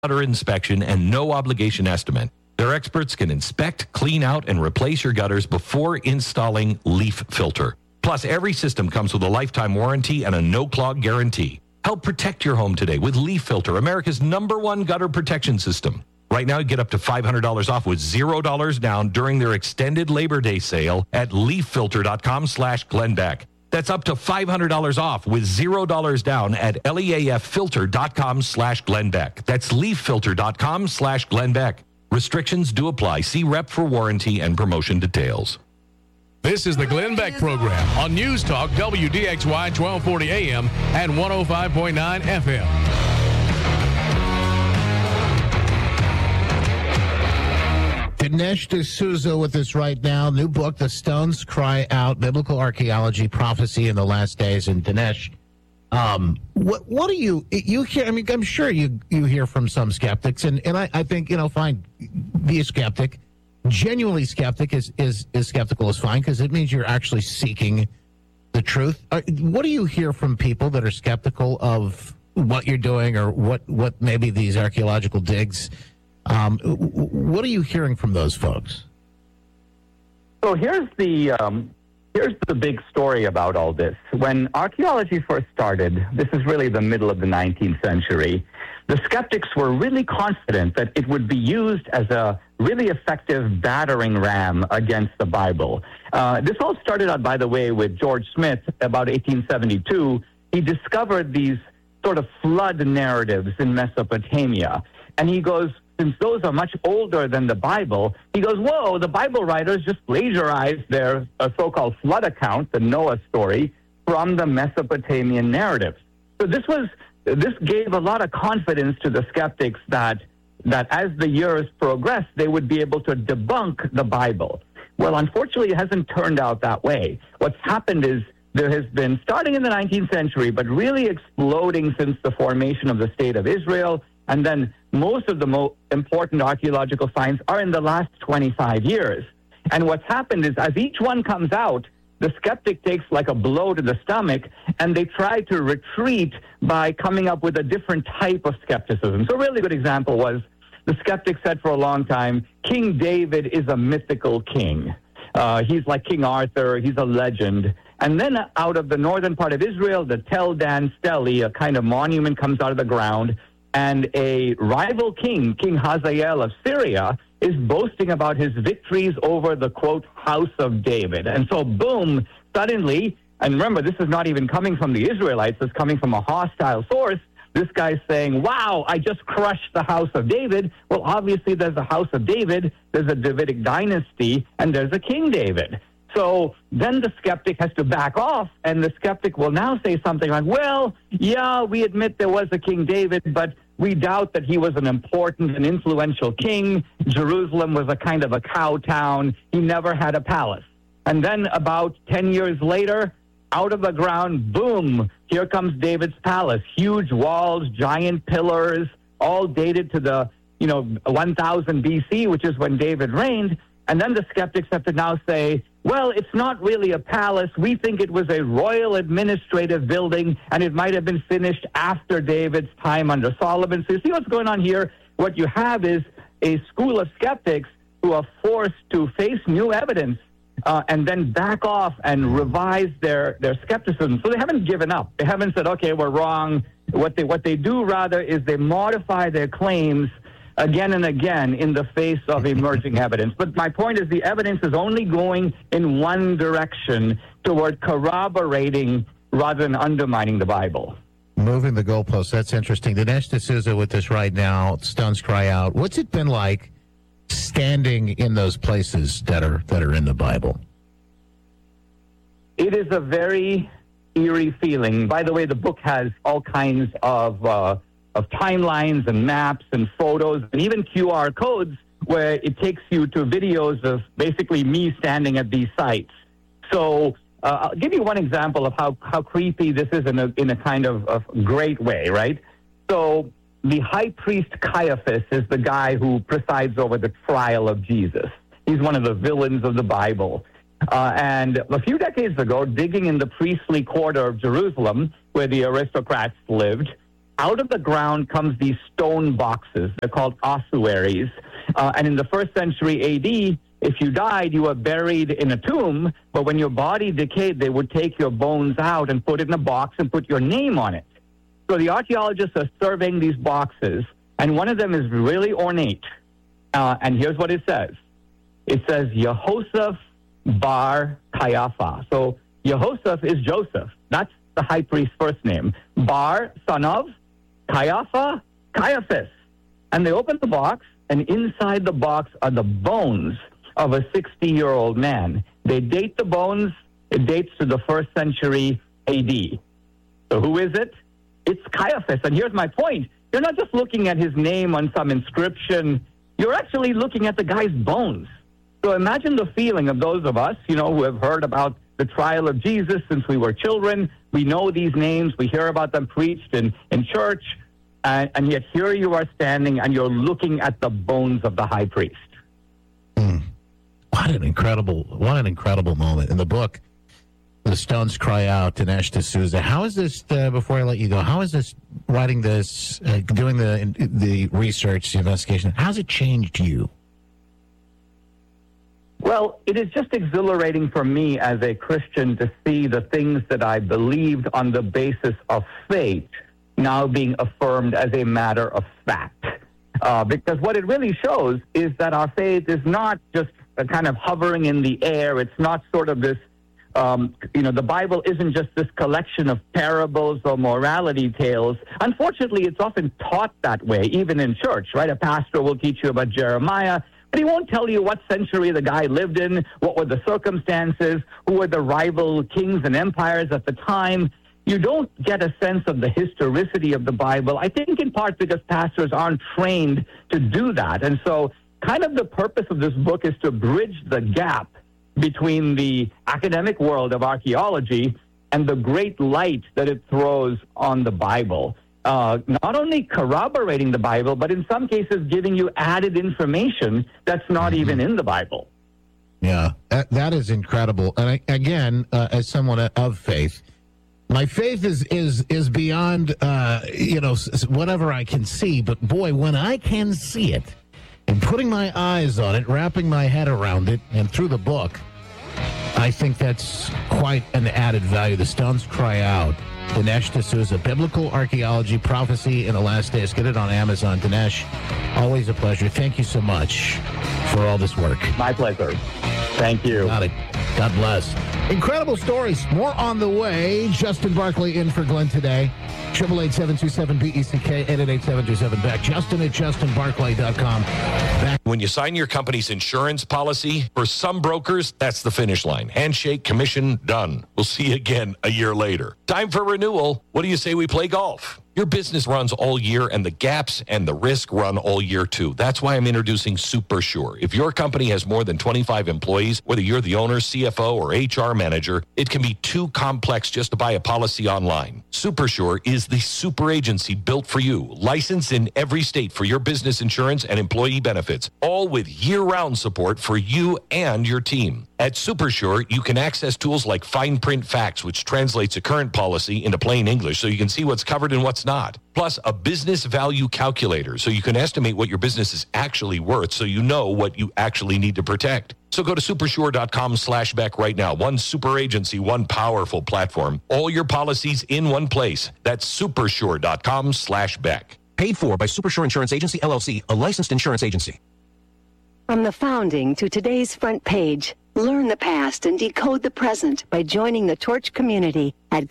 gutter inspection and no obligation estimate. Their experts can inspect, clean out, and replace your gutters before installing Leaf Filter. Plus, every system comes with a lifetime warranty and a no-clog guarantee. Help protect your home today with Leaf Filter, America's #1 gutter protection system. Right now, you get up to $500 off with $0 down during their extended Labor Day sale at leaffilter.com/Glenn Beck. That's up to $500 off with $0 down at leaffilter.com/Glenn Beck. That's leaffilter.com/Glenn Beck. Restrictions do apply. See rep for warranty and promotion details. This is the Glenn Beck Program on News Talk WDXY 1240 AM and 105.9 FM. Dinesh D'Souza with us right now. New book, The Stones Cry Out, Biblical Archaeology, Prophecy in the Last Days. And Dinesh, what do you hear? I mean, I'm sure you hear from some skeptics, and I think, fine, be a skeptic. Genuinely skeptic is skeptical is fine, because it means you're actually seeking the truth. What do you hear from people that are skeptical of what you're doing, or what maybe these archaeological digs? What are you hearing from those folks? So here's the big story about all this. When archaeology first started, this is really the middle of the 19th century, the skeptics were really confident that it would be used as a really effective battering ram against the Bible. This all started out, by the way, with George Smith about 1872. He discovered these sort of flood narratives in Mesopotamia. And he goes, since those are much older than the Bible, he goes, whoa, the Bible writers just plagiarized their so-called flood account, the Noah story, from the Mesopotamian narratives. So this gave a lot of confidence to the skeptics that as the years progressed, they would be able to debunk the Bible. Well, unfortunately, it hasn't turned out that way. What's happened is there has been, starting in the 19th century, but really exploding since the formation of the State of Israel, and then most of the most important archaeological finds are in the last 25 years. And what's happened is, as each one comes out, the skeptic takes like a blow to the stomach, and they try to retreat by coming up with a different type of skepticism. So a really good example was, the skeptic said for a long time, King David is a mythical king. He's like King Arthur. He's a legend. And then out of the northern part of Israel, the Tel Dan Stele, a kind of monument, comes out of the ground, and a rival king, King Hazael of Syria, is boasting about his victories over the, quote, House of David. And so, boom, suddenly, and remember, this is not even coming from the Israelites, it's coming from a hostile source. This guy's saying, wow, I just crushed the House of David. Well, obviously, there's a House of David, there's a Davidic dynasty, and there's a King David. So then the skeptic has to back off, and the skeptic will now say something like, well, yeah, we admit there was a King David, but we doubt that he was an important and influential king. Jerusalem was a kind of a cow town. He never had a palace. And then about 10 years later, out of the ground, boom, here comes David's palace. Huge walls, giant pillars, all dated to the 1000 BC, which is when David reigned. And then the skeptics have to now say, well, it's not really a palace. We think it was a royal administrative building, and it might have been finished after David's time under Solomon. So you see what's going on here? What you have is a school of skeptics who are forced to face new evidence and then back off and revise their skepticism. So they haven't given up. They haven't said, okay, we're wrong. What they do, rather, is they modify their claims again and again in the face of emerging evidence. But my point is, the evidence is only going in one direction, toward corroborating rather than undermining the Bible. Moving the goalposts, that's interesting. Dinesh D'Souza with us right now, Stones Cry Out. What's it been like standing in those places that are in the Bible? It is a very eerie feeling. By the way, the book has all kinds of timelines and maps and photos and even QR codes where it takes you to videos of basically me standing at these sites. So I'll give you one example of how creepy this is in a kind of great way, right? So the high priest Caiaphas is the guy who presides over the trial of Jesus. He's one of the villains of the Bible. And a few decades ago, digging in the priestly quarter of Jerusalem, where the aristocrats lived, out of the ground comes these stone boxes. They're called ossuaries. And in the 1st century AD, if you died, you were buried in a tomb, but when your body decayed, they would take your bones out and put it in a box and put your name on it. So the archaeologists are surveying these boxes, and one of them is really ornate. And here's what it says. It says Yehoshaphat bar Caiaphas. So Yehoshaphat is Joseph. That's the high priest's first name. Bar, son of, Caiaphas, Caiaphas. And they open the box, and inside the box are the bones of a 60-year-old man. They date the bones. It dates to the 1st century AD. So who is it? It's Caiaphas. And here's my point. You're not just looking at his name on some inscription. You're actually looking at the guy's bones. So imagine the feeling of those of us, who have heard about the trial of Jesus since we were children. We know these names. We hear about them preached in church. And yet here you are standing and you're looking at the bones of the high priest. What an incredible moment. In the book, The Stones Cry Out, Dinesh D'Souza. How is this, before I let you go, how is this, writing this, doing the research, the investigation, how's it changed you? Well, it is just exhilarating for me as a Christian to see the things that I believed on the basis of faith now being affirmed as a matter of fact. Because what it really shows is that our faith is not just kind of hovering in the air. It's not sort of this, the Bible isn't just this collection of parables or morality tales. Unfortunately, it's often taught that way, even in church, right? A pastor will teach you about Jeremiah, but he won't tell you what century the guy lived in, what were the circumstances, who were the rival kings and empires at the time. You don't get a sense of the historicity of the Bible, I think in part because pastors aren't trained to do that. And so kind of the purpose of this book is to bridge the gap between the academic world of archaeology and the great light that it throws on the Bible. Not only corroborating the Bible, but in some cases giving you added information that's not even in the Bible. Yeah, that is incredible. And again, as someone of faith, my faith is beyond, whatever I can see. But boy, when I can see it and putting my eyes on it, wrapping my head around it and through the book, I think that's quite an added value. The Stones Cry Out. Dinesh D'Souza, Biblical Archaeology, Prophecy in the Last Days. Get it on Amazon. Dinesh, always a pleasure. Thank you so much for all this work. My pleasure. Thank you. Got it. God bless. Incredible stories. More on the way. Justin Barclay in for Glenn today. 888-727-BECK, 888-727-BECK. Justin at justinbarclay.com. Back. When you sign your company's insurance policy, for some brokers, that's the finish line. Handshake, commission, done. We'll see you again a year later. Time for renewal. What do you say we play golf? Your business runs all year, and the gaps and the risk run all year, too. That's why I'm introducing SuperSure. If your company has more than 25 employees, whether you're the owner, CFO, or HR manager, it can be too complex just to buy a policy online. SuperSure is the super agency built for you, licensed in every state for your business insurance and employee benefits, all with year-round support for you and your team. At SuperSure, you can access tools like Fine Print Facts, which translates a current policy into plain English so you can see what's covered and what's not. Plus, a business value calculator so you can estimate what your business is actually worth so you know what you actually need to protect. So go to supersure.com/Beck right now. One super agency, one powerful platform. All your policies in one place. That's supersure.com/Beck. Paid for by Supersure Insurance Agency, LLC, a licensed insurance agency. From the founding to today's front page, learn the past and decode the present by joining the Torch community at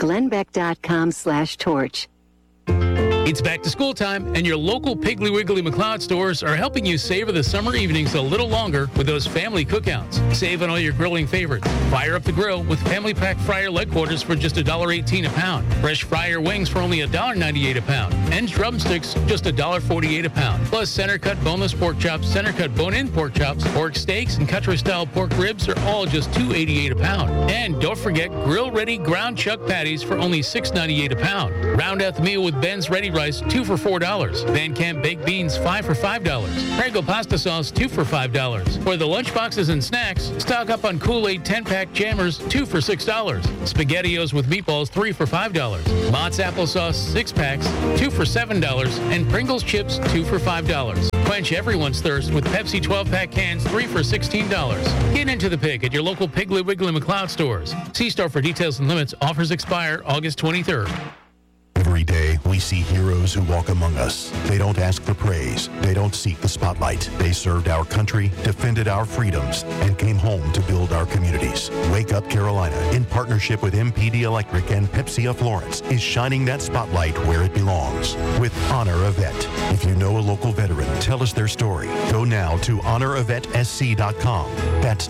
glennbeck.com/torch. It's back to school time, and your local Piggly Wiggly McLeod stores are helping you savor the summer evenings a little longer with those family cookouts. Save on all your grilling favorites. Fire up the grill with family pack fryer leg quarters for just $1.18 a pound. Fresh fryer wings for only $1.98 a pound. And drumsticks just $1.48 a pound. Plus center cut boneless pork chops, center cut bone-in pork chops, pork steaks, and country-style pork ribs are all just $2.88 a pound. And don't forget grill-ready ground chuck patties for only $6.98 a pound. Round out the meal with Ben's Ready rice, 2 for $4. Van Camp baked beans, 5 for $5. Prego pasta sauce, 2 for $5. For the lunchboxes and snacks, stock up on Kool-Aid 10-pack jammers, 2 for $6. SpaghettiOs with meatballs, 3 for $5. Mott's applesauce, 6 packs, 2 for $7. And Pringles chips, 2 for $5. Quench everyone's thirst with Pepsi 12-pack cans, 3 for $16. Get into the pig at your local Piggly Wiggly McLeod stores. See store for details and limits. Offers expire August 23rd. Every day, we see heroes who walk among us. They don't ask for praise. They don't seek the spotlight. They served our country, defended our freedoms, and came home to build our communities. Wake Up Carolina, in partnership with MPD Electric and Pepsi of Florence, is shining that spotlight where it belongs with Honor a Vet. If you know a local veteran, tell us their story. Go now to honoravetSC.com. That's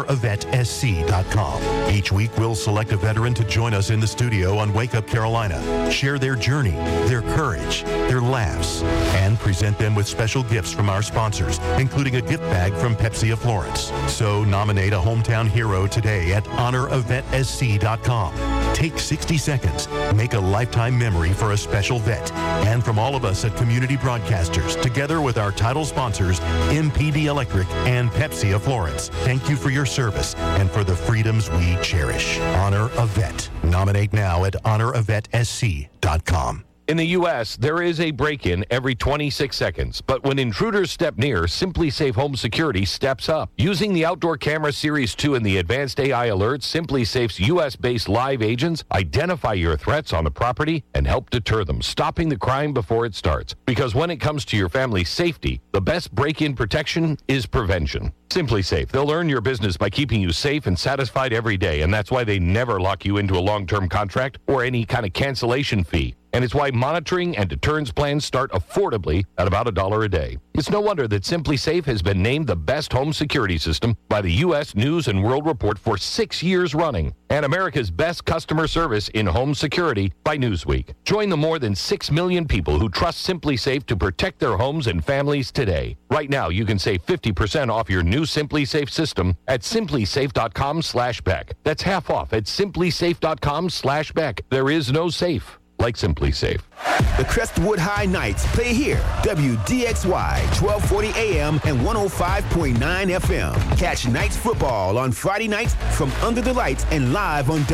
honoravetSC.com. Each week, we'll select a veteran to join us in the studio on Wake Up Carolina. Share their journey, their courage, their laughs, and present them with special gifts from our sponsors, including a gift bag from Pepsi of Florence. So nominate a hometown hero today at honoravetSC.com. Take 60 seconds, make a lifetime memory for a special vet. And from all of us at Community Broadcasters, together with our title sponsors, MPD Electric and Pepsi of Florence, thank you for your service and for the freedoms we cherish. Honor a Vet. Nominate now at honoravetSC.com. In the U.S., there is a break-in every 26 seconds, but when intruders step near, Simply Safe Home Security steps up. Using the Outdoor Camera Series 2 and the advanced AI alerts, Simply Safe's U.S.-based live agents identify your threats on the property and help deter them, stopping the crime before it starts. Because when it comes to your family's safety, the best break-in protection is prevention. Simply Safe. They'll earn your business by keeping you safe and satisfied every day, and that's why they never lock you into a long-term contract or any kind of cancellation fee. And it's why monitoring and deterrence plans start affordably at about $1 a day. It's no wonder that Simply Safe has been named the best home security system by the U.S. News and World Report for 6 years running, and America's best customer service in home security by Newsweek. Join the more than 6 million people who trust Simply Safe to protect their homes and families today. Right now, you can save 50% off your new Simply Safe system at simplysafe.com/Beck. That's half off at simplysafe.com/Beck. There is no safe like Simply Safe. The Crestwood High Knights play here. WDXY, 1240 AM and 105.9 FM. Catch Knights football on Friday nights from Under the Lights and live on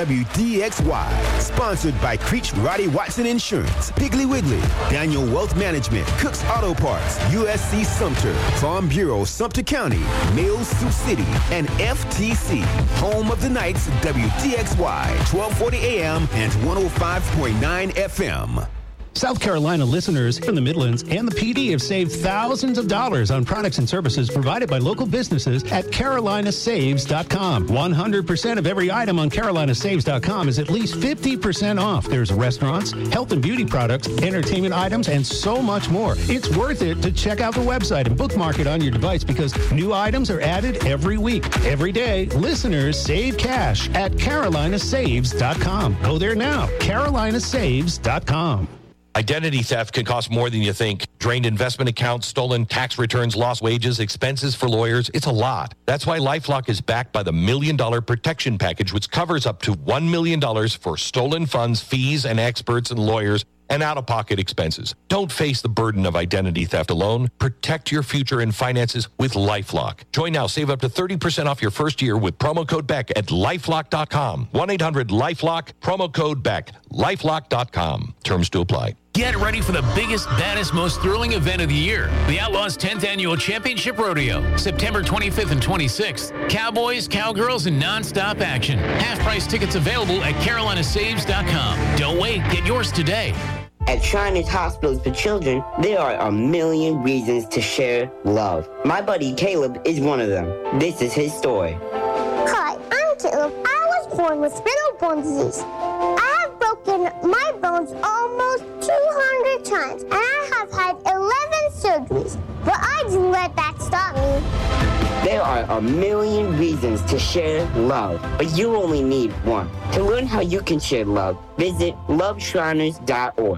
WDXY. Sponsored by Creech Roddy Watson Insurance, Piggly Wiggly, Daniel Wealth Management, Cook's Auto Parts, USC Sumter, Farm Bureau Sumter County, Mills Sioux City, and FTC. Home of the Knights, WDXY, 1240 AM and 105.9 FM. South Carolina listeners from the Midlands and the PD have saved thousands of dollars on products and services provided by local businesses at carolinasaves.com. 100% of every item on carolinasaves.com is at least 50% off. There's restaurants, health and beauty products, entertainment items, and so much more. It's worth it to check out the website and bookmark it on your device because new items are added every week. Every day, listeners save cash at carolinasaves.com. Go there now, carolinasaves.com. Identity theft can cost more than you think. Drained investment accounts, stolen tax returns, lost wages, expenses for lawyers. It's a lot. That's why LifeLock is backed by the $1 Million Protection Package, which covers up to $1 million for stolen funds, fees, and experts and lawyers and out-of-pocket expenses. Don't face the burden of identity theft alone. Protect your future and finances with LifeLock. Join now. Save up to 30% off your first year with promo code BECK at LifeLock.com. 1-800-LifeLock, promo code BECK. LifeLock.com. Terms to apply. Get ready for the biggest, baddest, most thrilling event of the year. The Outlaws 10th Annual Championship Rodeo. September 25th and 26th. Cowboys, cowgirls, and non-stop action. Half-price tickets available at carolinasaves.com. Don't wait. Get yours today. At Shriners Hospitals for Children, there are a million reasons to share love. My buddy Caleb is one of them. This is his story. Hi, I'm Caleb. I was born with spinal bone disease. I have broken my bones almost 200 times, and I have had 11 surgeries, but I didn't let that stop me. There are a million reasons to share love, but you only need one. To learn how you can share love, visit loveshriners.org.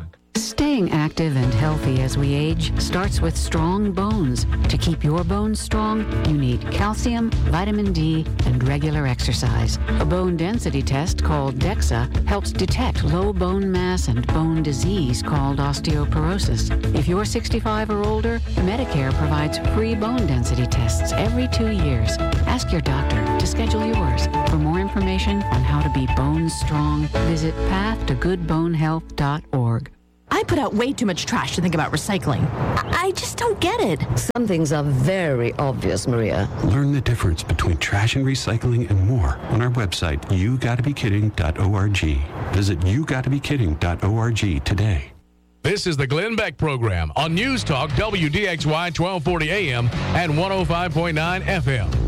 Staying active and healthy as we age starts with strong bones. To keep your bones strong, you need calcium, vitamin D, and regular exercise. A bone density test called DEXA helps detect low bone mass and bone disease called osteoporosis. If you're 65 or older, Medicare provides free bone density tests every 2 years. Ask your doctor to schedule yours. For more information on how to be bone strong, visit pathtogoodbonehealth.org. I put out way too much trash to think about recycling. I just don't get it. Some things are very obvious, Maria. Learn the difference between trash and recycling and more on our website, yougottabekidding.org. Visit yougottabekidding.org today. This is the Glenn Beck Program on News Talk WDXY 1240 AM and 105.9 FM.